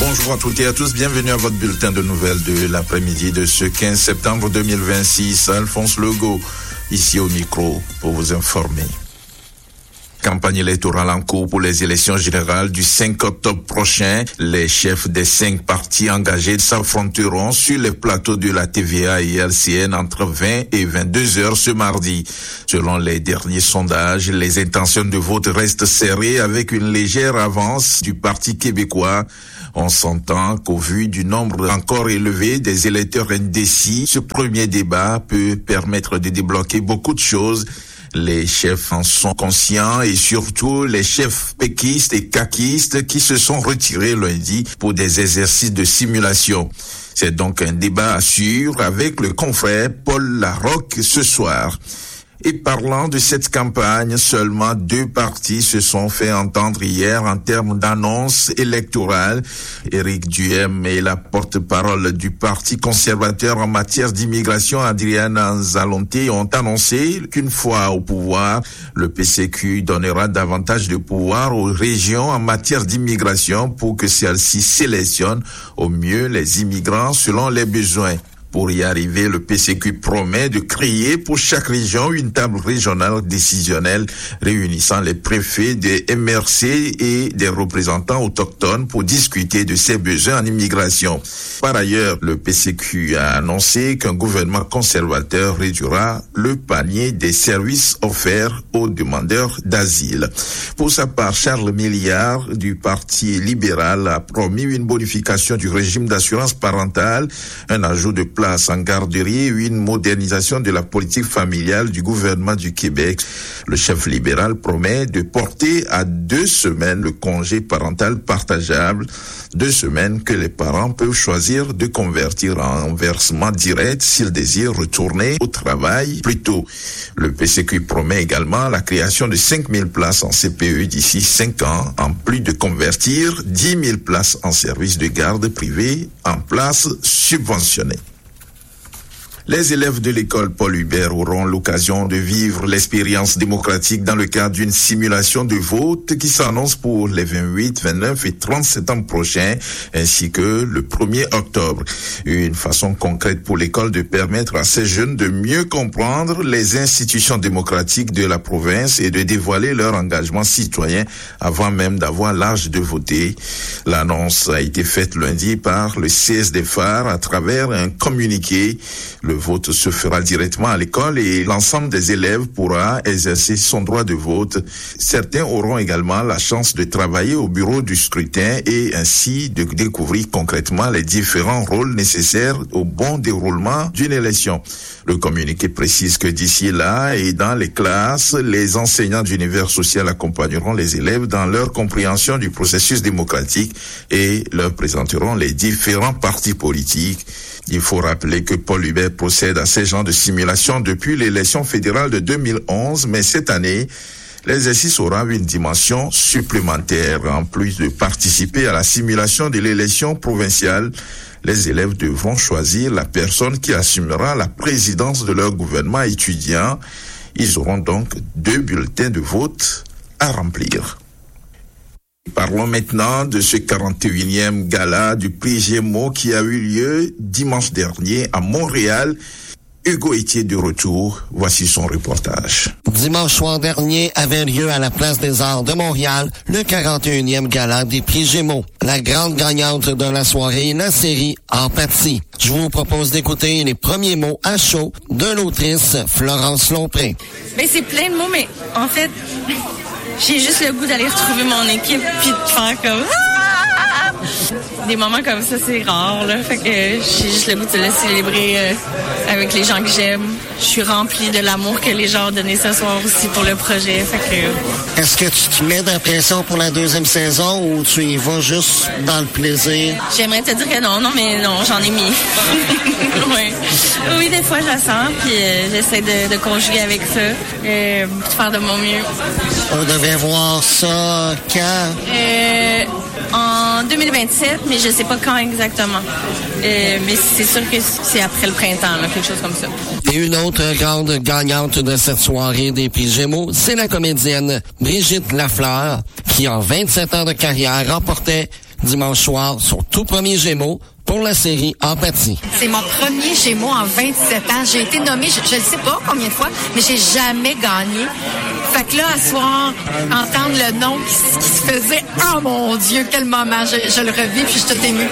Bonjour à toutes et à tous, bienvenue à votre bulletin de nouvelles de l'après-midi de ce 15 septembre 2026. Alphonse Legault, ici au micro, pour vous informer. Campagne électorale en cours pour les élections générales du 5 octobre prochain. Les chefs des 5 partis engagés s'affronteront sur les plateaux de la TVA et LCN entre 20 et 22 heures ce mardi. Selon les derniers sondages, les intentions de vote restent serrées avec une légère avance du Parti québécois. On s'entend qu'au vu du nombre encore élevé des électeurs indécis, ce premier débat peut permettre de débloquer beaucoup de choses. Les chefs en sont conscients et surtout les chefs péquistes et caquistes qui se sont retirés lundi pour des exercices de simulation. C'est donc un débat à suivre avec le confrère Paul Larocque ce soir. Et parlant de cette campagne, seulement 2 partis se sont fait entendre hier en termes d'annonces électorales. Éric Duhem et la porte-parole du Parti conservateur en matière d'immigration, Adriana Zalonté, ont annoncé qu'une fois au pouvoir, le PCQ donnera davantage de pouvoir aux régions en matière d'immigration pour que celles-ci sélectionnent au mieux les immigrants selon les besoins. Pour y arriver, le PCQ promet de créer pour chaque région une table régionale décisionnelle réunissant les préfets des MRC et des représentants autochtones pour discuter de ses besoins en immigration. Par ailleurs, le PCQ a annoncé qu'un gouvernement conservateur réduira le panier des services offerts aux demandeurs d'asile. Pour sa part, Charles Milliard du Parti libéral a promis une bonification du régime d'assurance parentale, un ajout de place en garderie et une modernisation de la politique familiale du gouvernement du Québec. Le chef libéral promet de porter à 2 semaines le congé parental partageable, 2 semaines que les parents peuvent choisir de convertir en versement direct s'ils désirent retourner au travail plus tôt. Le PCQ promet également la création de 5 000 places en CPE d'ici 5 ans, en plus de convertir 10 000 places en service de garde privée en places subventionnées. Les élèves de l'école Paul Hubert auront l'occasion de vivre l'expérience démocratique dans le cadre d'une simulation de vote qui s'annonce pour les 28, 29 et 30 septembre prochains, ainsi que le 1er octobre. Une façon concrète pour l'école de permettre à ces jeunes de mieux comprendre les institutions démocratiques de la province et de dévoiler leur engagement citoyen avant même d'avoir l'âge de voter. L'annonce a été faite lundi par le CSDFAR à travers un communiqué. Le vote se fera directement à l'école et l'ensemble des élèves pourra exercer son droit de vote. Certains auront également la chance de travailler au bureau du scrutin et ainsi de découvrir concrètement les différents rôles nécessaires au bon déroulement d'une élection. Le communiqué précise que d'ici là et dans les classes, les enseignants d'univers social accompagneront les élèves dans leur compréhension du processus démocratique et leur présenteront les différents partis politiques. Il faut rappeler que Paul Hubert procède à ces genres de simulation depuis l'élection fédérale de 2011, mais cette année, l'exercice aura une dimension supplémentaire. En plus de participer à la simulation de l'élection provinciale, les élèves devront choisir la personne qui assumera la présidence de leur gouvernement étudiant. Ils auront donc 2 bulletins de vote à remplir. Parlons maintenant de ce 41e gala du prix Gémeaux qui a eu lieu dimanche dernier à Montréal. Hugo Etier de retour, voici son reportage. Dimanche soir dernier avait lieu à la Place des Arts de Montréal le 41e gala des prix Gémeaux. La grande gagnante de la soirée, la série Empathie. Je vous propose d'écouter les premiers mots à chaud de l'autrice Florence Lompré. Ben, c'est plein de mots, mais en fait, j'ai juste le goût d'aller retrouver mon équipe puis de faire comme... Des moments comme ça, c'est rare, là. Fait que j'ai juste le goût de le célébrer avec les gens que j'aime. Je suis remplie de l'amour que les gens ont donné ce soir aussi pour le projet. Fait que... Est-ce que tu te mets de la pression pour la 2e saison ou tu y vas juste dans le plaisir? J'aimerais te dire que non, mais non, j'en ai mis. Ouais. Oui, des fois, je la sens, puis j'essaie de conjuguer avec ça, de faire de mon mieux. On devait voir ça quand? En 2027, mais je sais pas quand exactement. Mais c'est sûr que c'est après le printemps, là, quelque chose comme ça. Et une autre grande gagnante de cette soirée des prix Gémeaux, c'est la comédienne Brigitte Lafleur, qui en 27 ans de carrière remportait dimanche soir son tout premier Gémeaux pour la série Empathie. C'est mon premier Gémeaux en 27 ans. J'ai été nommée, je ne sais pas combien de fois, mais j'ai jamais gagné. Fait que là, à soir, entendre le nom qui se faisait, oh mon Dieu, quel moment, je le revis, puis je suis toute émue.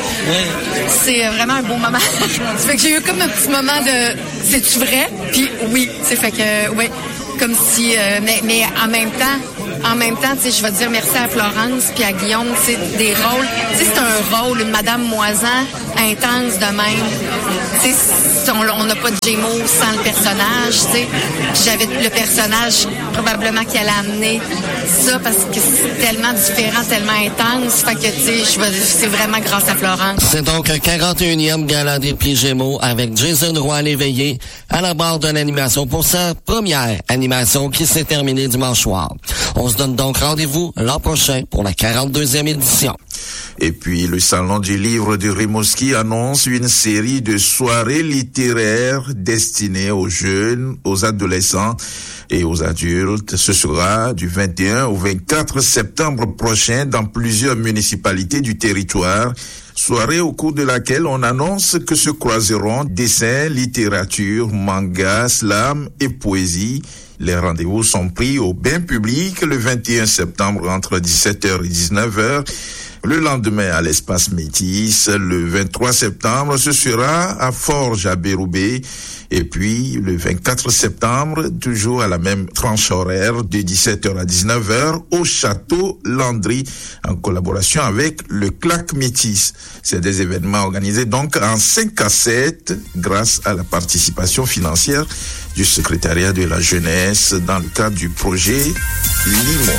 C'est vraiment un beau moment. Ça fait que j'ai eu comme un petit moment de, c'est-tu vrai? Puis oui, c'est fait que, oui, comme si, mais en même temps, tu sais, je vais dire merci à Florence puis à Guillaume, tu sais, des rôles, tu sais, c'est un rôle, une Madame Moisan intense de même. Tu sais, on n'a pas de Gémeaux sans le personnage, tu sais. J'avais le personnage probablement qui allait amener ça parce que c'est tellement différent, tellement intense. Fait que, tu sais, c'est vraiment grâce à Florence. C'est donc un 41e gala des prix Gémeaux avec Jason Roy l'éveillé à la barre de l'animation pour sa première animation qui s'est terminée dimanche soir. On se donne donc rendez-vous l'an prochain pour la 42e édition. Et puis, le Salon du Livre de Rimouski annonce une série de soirées littéraires destinées aux jeunes, aux adolescents et aux adultes. Ce sera du 21 au 24 septembre prochain dans plusieurs municipalités du territoire. Soirée au cours de laquelle on annonce que se croiseront dessins, littérature, manga, slam et poésie. Les rendez-vous sont pris au bain public le 21 septembre entre 17h et 19h. Le lendemain à l'espace Métis, le 23 septembre, ce sera à Forges à Béroubé. Et puis, le 24 septembre, toujours à la même tranche horaire, de 17h à 19h, au Château Landry, en collaboration avec le CLAC Métis. C'est des événements organisés donc en 5 à 7, grâce à la participation financière du secrétariat de la jeunesse dans le cadre du projet Limon.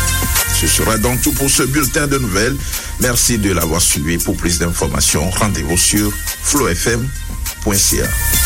Ce sera donc tout pour ce bulletin de nouvelles. Merci de l'avoir suivi. Pour plus d'informations, rendez-vous sur flowfm.ca.